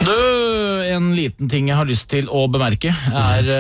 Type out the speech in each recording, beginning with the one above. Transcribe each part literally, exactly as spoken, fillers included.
Du, en liten ting jeg har lyst til å bemerke er,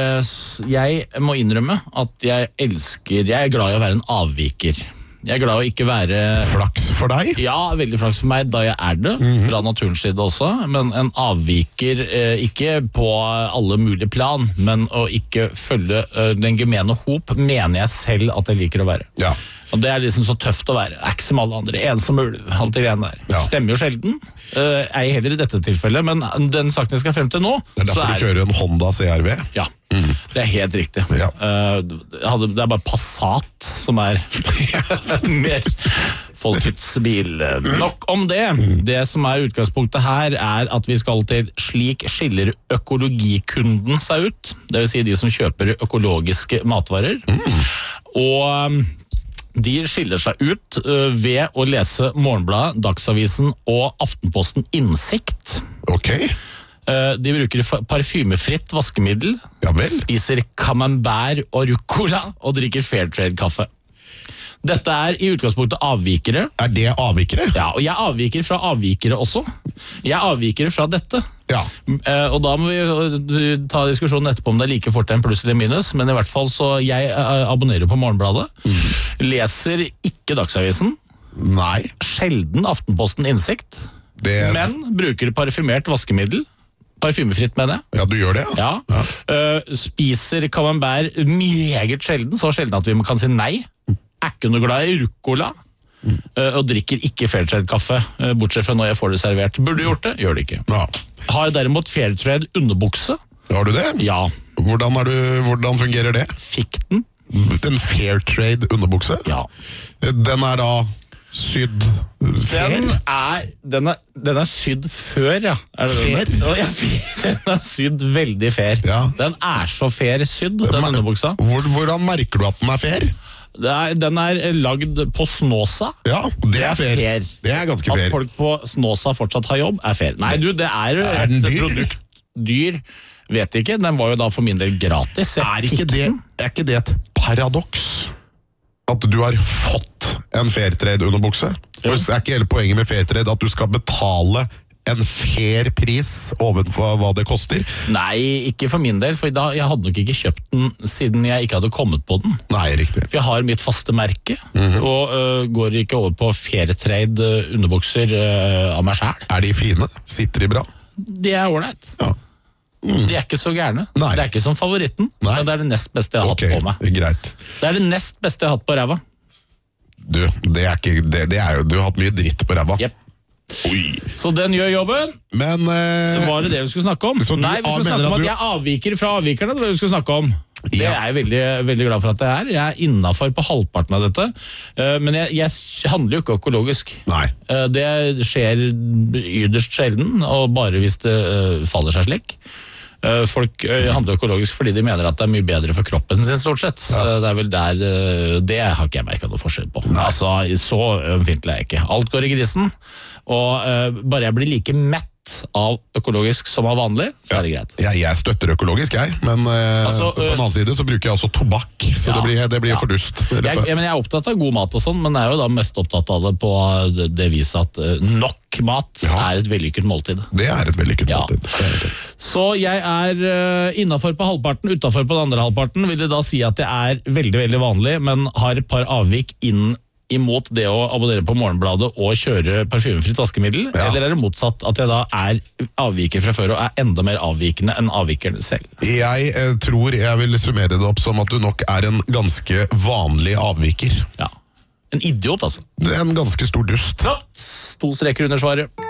jeg må innrømme at jeg elsker, jeg er glad i å være en avviker. Jeg er glad i å ikke være... Flaks for deg? Ja, veldig flaks for meg da jeg er det, mm-hmm. fra naturens side også, men en avviker, eh, ikke på alle mulige plan, men å ikke følge eh, den gemene hop, mener jeg selv at jeg liker å være. Ja. Og det er liksom så tøft å være. Det er ikke som alle andre. En som ulv, alt det greiene der. Ja. Stemmer jo sjelden. Uh, er jeg heller i dette tilfellet, men den saken jeg skal frem til nå... Det er derfor er... du kjører en Honda C R V? Ja, mm. det er helt riktig. Ja. Uh, hadde, det er bare Passat som er mer folkets bil. Nok om det. Det som er utgangspunktet her er at vi skal til slik skiller økologikunden seg ut. Det vil si de som kjøper økologiske matvarer. Mm. Og... De skiller seg ut ved å lese Morgenbladet, Dagsavisen og Aftenposten Innsikt. Ok. De bruker parfymefritt vaskemiddel, ja vel. Spiser camembert og rucola og drikker Fairtrade-kaffe. Dette er i utgangspunktet avvikere. Er det avvikere? Ja, og jeg avviker fra avvikere også. Jeg avviker fra dette. Ja. Uh, og da må vi ta diskusjonen etterpå om det er like fort en pluss eller minus, men i hvert fall så jeg uh, abonnerer på Morgenbladet, mm. leser ikke Dagsavisen, Nei. Sjelden Aftenposten Innsikt, det... men bruker parfymert vaskemiddel, parfymefritt mener jeg. Ja, du gjør det, ja. ja. ja. Uh, spiser camembert meget sjelden, så sjelden at vi kan si nei. Er ikke noe glad i rucola, mm. uh, og drikker ikke Fairtrade-kaffe, uh, bortsett fra når jeg får det servert. Burde du gjort det? Gjør det ikke. Ja. Har derimot Fairtrade underbukse. Har du det? Ja. Hvordan, er du, hvordan fungerer det? Fikk den. En Fairtrade underbukse? Ja. Den er da sydd fair? Den er, den er, den er sydd før, ja. Er det fair? Den? Ja, den er sydd veldig fair. Ja. Den er så fair sydd, den Men, underbuksa. Hvor, hvordan merker du at den er fair? Det er, den er lagd på Snåsa. Ja, det, det er fair. fair. Det er ganske fair. At folk på Snåsa fortsatt har jobb, er fair. Nei, du, det er, er et dyr? produkt dyr. Vet ikke, den var jo da for min del gratis. Er ikke, det, er ikke det et paradoks? At du har fått en Fairtrade underbukse? For er ikke hele poenget med Fairtrade at du skal betale en fair pris ovenfor hva det koster? Nei, ikke for min del, for da, jeg hadde nok ikke kjøpt den siden jeg ikke hadde kommet på den. Nei, riktig. For jeg har mitt faste merke, mm-hmm. og uh, går ikke over på Fairtrade underbukser uh, av meg selv. Er de fine? Sitter de bra? De er ordentlig. Ja. Mm. De er ikke så gærne. Nei. Det er ikke som favoritten, Nei. men det er det nest beste jeg har okay, hatt på meg. Greit. Det er det nest beste jeg har hatt på ræva. Du, det er ikke, det, det er jo, du har hatt mye dritt på ræva. Yep. Oi. Så den gjør jobben. Men eh, var det det vi skulle snakke om? Nei, vi skulle snakke om at du... jeg avviker fra avvikerne. Det var det vi skulle snakke om. Det ja. er jeg veldig, veldig glad for at det er. Jeg er innenfor på halvparten av dette. Men jeg, jeg handler jo ikke økologisk. Nei. Det skjer yderst sjelden, og bare hvis det faller seg slik. Folk handler økologisk fordi de mener at det er mye bedre for kroppen sin, stort sett. Ja. Det er vel der, det har ikke jeg merket noe forskjell på. Nei. Altså, så ømfintlig er jeg ikke. Alt går i grisen, og bare jeg blir like mett av økologisk som av vanlig, så er det greit. Ja, jeg støtter økologisk, jeg, men uh, altså, på den annen side så bruker jeg også tobakk, så ja, det blir, det blir ja. for dust. Jeg, jeg, men jeg er opptatt av god mat og sånn, men jeg er jo da mest opptatt av det på det, det viset at uh, nok mat ja. er et vellykket måltid. Det er et vellykket ja. måltid. Så jeg er uh, innenfor på halvparten, utenfor på den andre halvparten, vil det da si at jeg er veldig, veldig vanlig, men har et par avvik inn imot det å abonnere på Morgenbladet og kjøre parfymefritt vaskemiddel, ja. eller er det motsatt at jeg da er avviker fra før og er enda mer avvikende enn avvikeren selv? Jeg eh, tror jeg vil summere det opp som at du nok er en ganske vanlig avviker. Ja, en idiot altså. Det er en ganske stor dust. Så, to streker under svaret.